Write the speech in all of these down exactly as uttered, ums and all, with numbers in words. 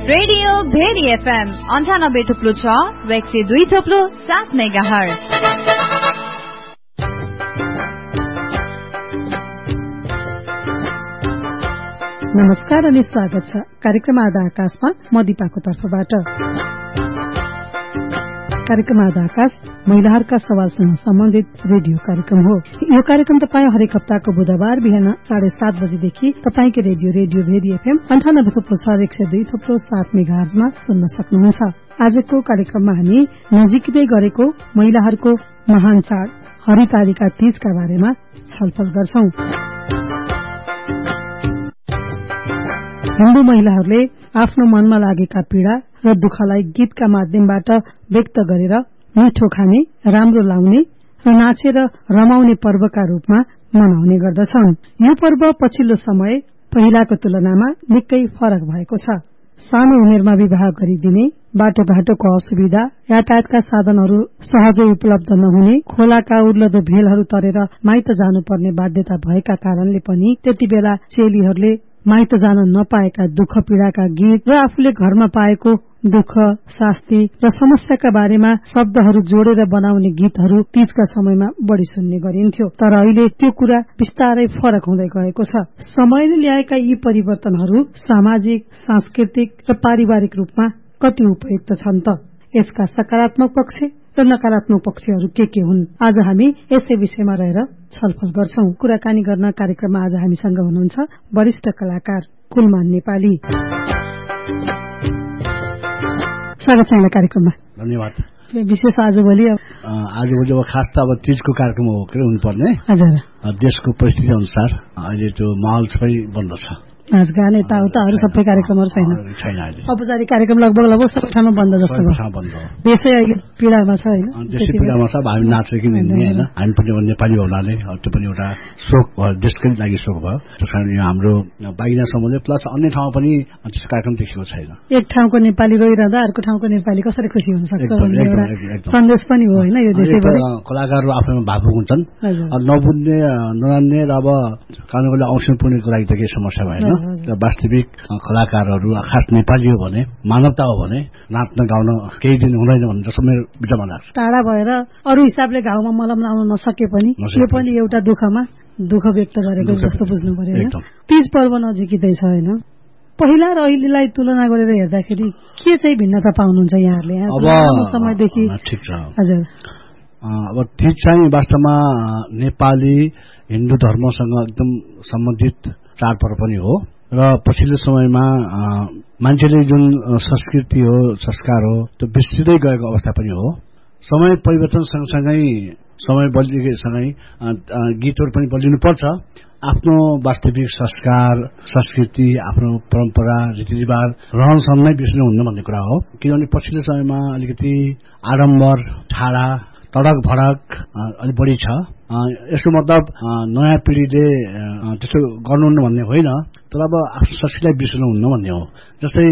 Radio very FM अन्ठानब्बे थुप्लो छ र एक सय दुई थुप्लो सात मेगाहर्ज। नमस्कार अनि स्वागत छ कार्यक्रम आधा आकाशमा म दिपाको तर्फबाट। कार्यक्रम आधा आकाश महिलाहरूका सवालसँग सम्बन्धित रेडियो कार्यक्रम हो। यो कार्यक्रम तपाईँ हरेक हप्ताको बुधबार बिहान साढे सात बजेदेखि तपाईँको रेडियो रेडियो भेरी एफएम अन्ठानब्बे थुप्रो छ एक सय दुई थुप्रो सात मेगाहर्जमा सुन्न सक्नुहुन्छ। आजको कार्यक्रममा हामी नजिकै गरेको महिलाहरूको महान चाड हरितालिका तीजका बारेमा छलफल गर्छौं। हिन्दू महिलाहरूले आफ्नो मनमा लागेका पीड़ा र दुःखलाई गीतका माध्यमबाट व्यक्त गरेर मिठो खाने, राम्रो लाउने र नाचेर रमाउने पर्वका रूपमा मनाउने गर्दछन्। यो पर्व पछिल्लो समय पहिलाको तुलनामा निकै फरक भएको छ। सानो उमेरमा विवाह गरिदिने, बाटोघाटोको असुविधा, यातायातका साधनहरू सहजै उपलब्ध नहुने, खोलाका उर्लदो भेलहरू तरेर माइत जानुपर्ने बाध्यता भएका कारणले पनि त्यति बेला चेलीहरूले माइत जान नपाएका दुःख पीड़ाका गीत र आफूले घरमा पाएको दुःख, शास्ति र समस्याका बारेमा शब्दहरू जोडेर बनाउने गीतहरू तीजका समयमा बढ़ी सुन्ने गरिन्थ्यो। तर अहिले त्यो कुरा बिस्तारै फरक हुँदै गएको छ। समयले ल्याएका यी परिवर्तनहरू सामाजिक, सांस्कृतिक र पारिवारिक रूपमा कति उपयुक्त छन् त? यसका सकारात्मक पक्ष र नकारात्मक पक्षहरू के के हुन्? आज हामी यसै विषयमा रहेर छलफल गर्छौं। कुराकानी गर्न कार्यक्रममा आज हामीसँग हुनुहुन्छ वरिष्ठ कलाकार कुलमान नेपाली। स्वागत छ कार्यक्रममा। धन्यवाद। विशेष आजभोलि आजभोलि अब खास त अब तीजको कार्यक्रम हो के हुनुपर्ने। हजुर, देशको परिस्थिति अनुसार अहिले त्यो माहौल सबै बन्द छ। नाचगान यताउताहरू सबै कार्यक्रमहरू छैन। औपचारिक कार्यक्रम लगभग लगभग सबै ठाउँमा बन्द जस्तो भयो। देशै अहिले पीडामा छ होइन? देशै पीडामा छ। अब हामी नाच्यो कि होइन, हामी पनि अब नेपाली हुनाले त्यो पनि एउटा शोक भयो, देशकै लागि शोक भयो। त्यस कारण यो हाम्रो बागिना समूहले प्लस अन्य ठाउँमा पनि त्यस्तो कार्यक्रम देखेको छैन। एक ठाउँको नेपाली रोइरहँदा अर्को ठाउँको नेपाली कसरी खुसी हुन सक्छ भन्ने एउटा सन्देश पनि हो होइन? यो देशैभरि कलाकारहरू आफैमा भावुक हुन्छन्। नबुझ्ने, नजान्ने र अब कानुनले औषध पुर्नेको लागि त केही समस्या भएन। वास्तविक कलाकारहरू खास नेपाली हो भने, मानवता हो भने नाच्न गाउन केही दिन हुँदैन भन्ने जस्तो मेरो विचारमा लाग्छ। टाढा भएर अरू हिसाबले घाउमा मलम लाउन नसके पनि यो पनि एउटा दुःखमा दुःख व्यक्त गरेको जस्तो बुझ्नु पर्यो। तीज पर्व नजिकै छ होइन? पहिला र अहिलेलाई तुलना गरेर हेर्दाखेरि के चाहिँ भिन्नता पाउनुहुन्छ यहाँहरूले? अब समयदेखि ठिक छ। हजुर, अब तीज चाहिँ वास्तवमा नेपाली हिन्दू धर्मसँग एकदम सम्बन्धित चाडपर्व पनि हो र पछिल्लो समयमा मान्छेले जुन संस्कृति हो, संस्कार हो, त्यो बिर्सिँदै गएको अवस्था पनि हो। समय परिवर्तन सँगसँगै समय बदलिएसँगै गीतहरू पनि बदलिनु पर्छ। आफ्नो वास्तविक संस्कार, संस्कृति, आफ्नो परम्परा, रीतिरिवाज, रहन सहनमै बिर्सिनु हुन्न भन्ने कुरा हो। किनभने पछिल्लो समयमा अलिकति आडम्बर, ठाडा, तडक भडक अलिक बढी छ। यसको मतलब नयाँ पिढ़ीले त्यस्तो गर्नुहुन्न भन्ने होइन, तर अब आफ्नो संस्कृतिलाई बिर्सनुहुन्न भन्ने हो। जस्तै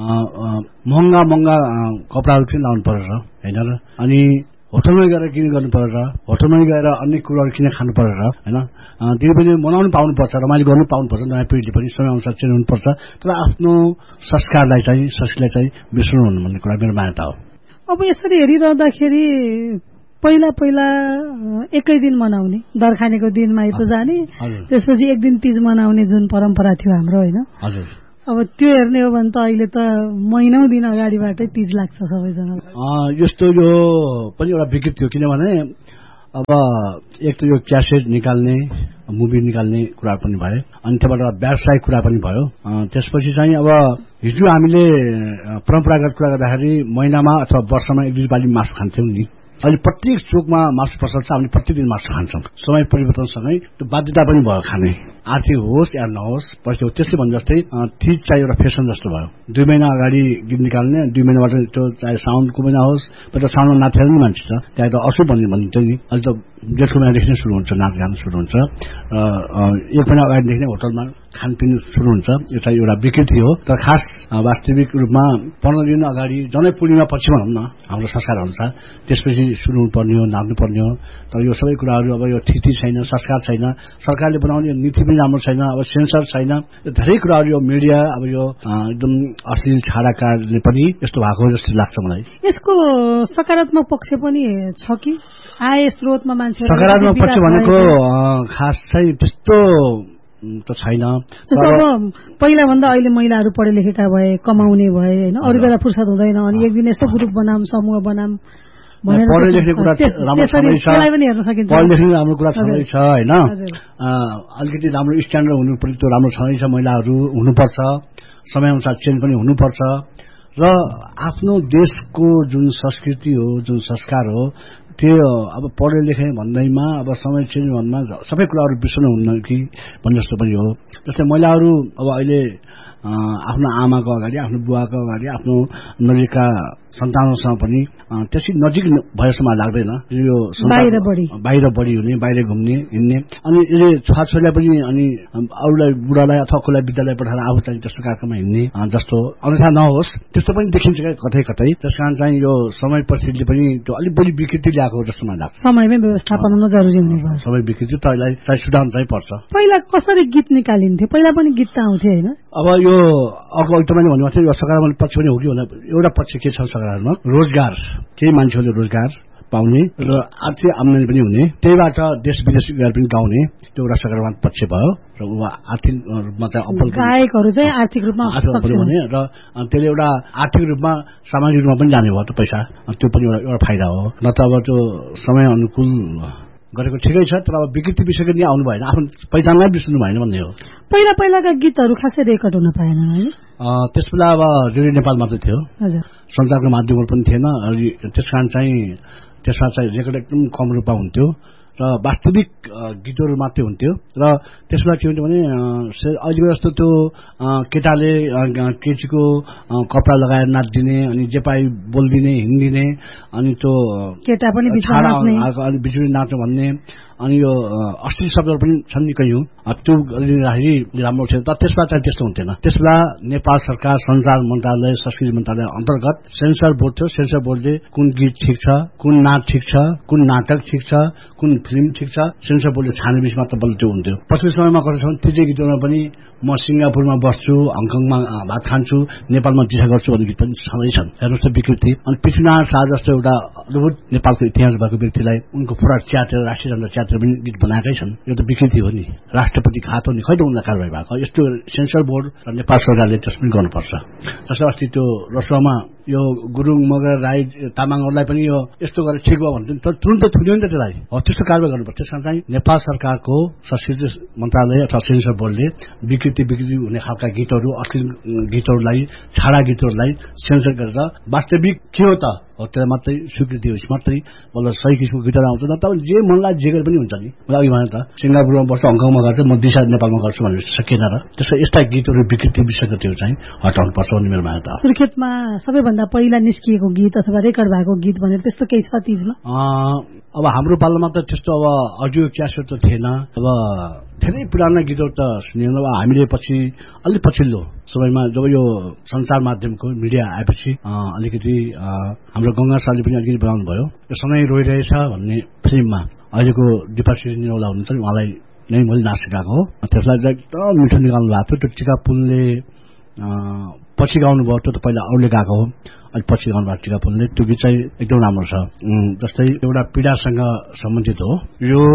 महँगा महँगा कपडाहरू किन लाउनु परेर होइन र, अनि होटलमै गएर किन गर्नु परेर, होटलमै गएर अन्य कुराहरू किन खानु परेर होइन। त्यो पनि मनाउनु पाउनुपर्छ, रमाइलो गर्नु पाउनुपर्छ। नयाँ पिढ़ीले पनि समय अनुसार चेन्ज हुनुपर्छ। तर आफ्नो संस्कारलाई चाहिँ, संस्कृतिलाई चाहिँ बिर्सनुहुन्न भन्ने कुरा मेरो मान्यता हो। अब यसरी हेरिरहँदाखेरि पहिला पहिला एकै दिन मनाउने, दरखानेको दिन माइत जाने, त्यसपछि एक दिन तीज मनाउने जुन परम्परा थियो हाम्रो होइन? हजुर। अब त्यो हेर्ने हो भने त अहिले त महिनौ दिन अगाडिबाटै तीज लाग्छ सबैजना। यस्तो यो पनि एउटा विकृति हो। किनभने अब एक त यो क्यासेट निकाल्ने, मुभी निकाल्ने कुरा पनि भयो, अनि त्यहाँबाट व्यावसायिक कुरा पनि भयो। त्यसपछि चाहिँ अब हिजो हामीले परम्परागत कुरा गर्दाखेरि महिनामा अथवा वर्षमा एक दुई पाली मासु खान्थ्यौँ नि। अहिले प्रत्येक चोकमा मासु पसल छ, हामीले प्रत्येक दिन मासु खान्छौँ। समय परिवर्तनसँगै त्यो बाध्यता पनि भयो खाने, आर्थिक होस् या नहोस् परिस्थिति हो। त्यसले भने जस्तै तीज चाहिँ एउटा फेसन जस्तो भयो। दुई महिना अगाडि गीत निकाल्ने, दुई महिनाबाट त्यो चाहे साउन्डको महिना होस्, पछि साउन्डमा नाचेर नि मान्छे छ, त्यहाँ त असु भन्ने भनिन्छ नि। अहिले त जेठको महिनादेखि नै सुरु हुन्छ, नाचगान सुरु हुन्छ। र एक महिना अगाडिदेखि नै होटलमा खानपिन सुरु हुन्छ, एउटा एउटा विकृति हो। तर खास वास्तविक रूपमा पन्ध्र दिन अगाडि जनै पूर्णिमा पछि भनौँ न हाम्रो संस्कार अनुसार त्यसपछि सुरु हुनुपर्ने हो, नाच्नु पर्ने हो। तर यो सबै कुराहरू अब यो थिति छैन, संस्कार छैन, सरकारले बनाउने नीति पनि राम्रो छैन, अब सेन्सर छैन, धेरै कुराहरू यो मिडिया अब यो एकदम अश्लील छाडाकारले पनि यस्तो भएको जस्तो लाग्छ मलाई। यसको सकारात्मक पक्ष पनि छ कि आय स्रोतमा मान्छे सकारात्मक पक्ष भनेको खास चाहिँ त्यस्तो त छैन। पहिला भन्दा अहिले महिलाहरू पढे लेखेका भए, कमाउने भए होइन, अरू बेला फुर्सद हुँदैन, अनि एक दिन यस्तो ग्रुप बनाम समूह बनाम पढे लेख्ने कुरा राम्रो छँदै छ, पढे लेख्ने राम्रो कुरा छँदै छ होइन। अलिकति राम्रो स्ट्यान्डर्ड हुनु पर्यो, त्यो राम्रो छँदै छ, महिलाहरू हुनुपर्छ, समयअनुसार चेन्ज पनि हुनुपर्छ। र आफ्नो देशको जुन संस्कृति हो, जुन संस्कार हो, त्यो अब पढे लेखे भन्दैमा अब समय चेन्ज भन्दा सबै कुराहरू बिर्सनु हुन्न कि भन्ने जस्तो पनि हो। जस्तै महिलाहरू अब अहिले आफ्नो आमाको अगाडि, आफ्नो बुवाको अगाडि, आफ्नो नजिकका सन्तानहरूसँग पनि त्यसै नजिक भएसम्म लाग्दैन, यो बाहिर बढी बाहिर बढी हुने, बाहिर घुम्ने हिँड्ने, अनि यसले छोराछोरीलाई पनि अनि अरूलाई बुढालाई अथवा कसलाई विद्यालय पठाएर आफू चाहिँ त्यस्तो कार्यक्रममा हिँड्ने जस्तो अन्यथा नहोस्, त्यस्तो पनि देखिन्छ कतै कतै। त्यस कारण चाहिँ यो समय परिस्थितिले पनि त्यो अलिक बढी विकृति ल्याएको जस्तो मलाई लाग्छ। समयमै व्यवस्थापन हुनु जरुरी हुने भयो, सबै विकृति त यसलाई चाहिँ सुधार्न चाहिँ पर्छ। पहिला कसरी गीत निकालिन्थ्यो? पहिला पनि गीत त आउँथ्यो होइन? अब यो अर्को एकदमै भन्नुभएको थियो यो सकारात्मक पक्ष पनि हो कि भन्दा एउटा पक्ष के छ सकारात्मक, रोजगार, केही मान्छेहरूले रोजगार पाउने र आर्थिक आम्दानी पनि हुने, त्यहीबाट देश विदेश गएर पनि गाउने, त्यो एउटा सकारात्मक पक्ष भयो। र उहाँ आर्थिक रूपमा चाहिँ अब्बल गायकहरू चाहिँ आर्थिक रूपमा हुने र त्यसले एउटा आर्थिक रूपमा सामाजिक रूपमा पनि जाने भयो, त्यो पैसा त्यो पनि एउटा एउटा फाइदा हो। न त अब त्यो समय अनुकूल गरेको ठिकै छ, तर अब विकृति विषयको नि आउनु भएन, आफ्नो पहिचानलाई बिर्सनु भएन भन्ने हो। पहिला पहिलाका गीतहरू खासै रेकर्ड हुन पाएन होइन? त्यस बेला अब रेडियो नेपाल मात्रै थियो, सञ्चारको माध्यमहरू पनि थिएन, त्यस कारण चाहिँ त्यसमा चाहिँ रेकर्ड एकदम कम रूपमा हुन्थ्यो र वास्तविक गीतहरू मात्रै हुन्थ्यो। र त्यसमा के हुन्थ्यो भने अहिलेको जस्तो त्यो केटाले केटीको कपडा लगाएर नाचिदिने, अनि जे पाइ बोलिदिने, हिँडिदिने, अनि त्यो केटा पनि बिजुली नाच्नु भन्ने, अनि यो अश्लील शब्दहरू पनि छन् नि कयौं, त्यो गरिदिँदाखेरि राम्रो थियो। तर त्यसमा चाहिँ त्यस्तो हुन्थेन। त्यसमा नेपाल सरकार सञ्चार मन्त्रालय, संस्कृति मन्त्रालय अन्तर्गत सेन्सर बोर्ड थियो। सेन्सर बोर्डले कुन गीत ठिक छ, कुन नाच ठिक छ, कुन नाटक ठिक छ, कुन फिल्म ठिक छ, सेन्सर बोर्डले छानबिन मात्र बल्ल त्यो हुन्थ्यो। पछिल्लो समयमा कस्तो छ भने त्यही गीतहरूमा पनि म सिङ्गापुरमा बस्छु, हङकङमा भात खान्छु, नेपालमा दिशा गर्छु भन्ने गीत पनि छँदैछन्। हेर्नुहोस् त विकृति। अनि पृथ्वीनारायण शाह जस्तो एउटा अद्भुत नेपालको इतिहास भएको व्यक्तिलाई उनको पुरा च्यातेर राष्ट्रिय जनता च्यातेर पनि गीत बनाएकै छन्। यो त विकृति हो नि, राष्ट्रपति घात हो नि, खै त उनलाई कारवाही भएको। यस्तो सेन्सर बोर्ड र नेपाल सरकारले त्यसमा गर्नुपर्छ। जस्तो अस्ति त्यो रसुवामा यो गुरुङ, मगर, राई, तामाङहरूलाई पनि यो यस्तो गरेर ठिक भयो भन्थ्यो, तर तुरन्त थुन्यो नि त त्यसलाई। हो त्यस्तो कारवाही गर्नुपर्छ। त्यसमा चाहिँ नेपाल सरकारको संस्कृति मन्त्रालय अथवा सेन्सर बोर्डले विकृति विकृति हुने खालका गीतहरू, अश्लील गीतहरूलाई, छाडा गीतहरूलाई सेन्सर गरेर वास्तविक के हो त हो त्यसलाई मात्रै स्वीकृति होस् मात्रै बल्ल सही किसिमको गीतहरू आउँछ। न त जे मनलाई जे गरे पनि हुन्छ नि। मलाई अघि भने त सिङ्गापुरमा बस्छ, हङकङमा गर्छ, म दिशा नेपालमा गर्छु भनेर सकिएन र त्यसो यस्ता गीतहरू विकृति विषयको त्यो चाहिँ हटाउनु पर्छ भन्ने मेरो मान्यता हो। सुर्खेतमा सबैभन्दा पहिला निस्किएको गीत अथवा रेकर्ड भएको गीत भनेर त्यस्तो केही छ तिजमा? अब हाम्रो पालामा त त्यस्तो अब अडियो क्यासेट त थिएन। अब धेरै पुराना गीतहरू त सुनिएन। अब हामीले पछि अलि पछिल्लो समयमा जब यो सञ्चार माध्यमको मिडिया आएपछि अलिकति हाम्रो गङ्गा शाहले पनि अलिकति बनाउनु भयो। यो समय रोइरहेछ भन्ने फिल्ममा अहिलेको दिपाश्री निरौला हुनुहुन्छ नि, उहाँलाई नै मैले नाच सिकाएको हो। त्यसलाई चाहिँ एकदम मिठो निकाल्नु भएको थियो। त्यो टिका पुलले पछि गाउनु भयो, त्यो त पहिला अरूले गाएको हो, अनि पछि गाउनु भएको टिका पुलले। त्यो गीत चाहिँ एकदम राम्रो छ। जस्तै एउटा पीडासँग सम्बन्धित हो यो।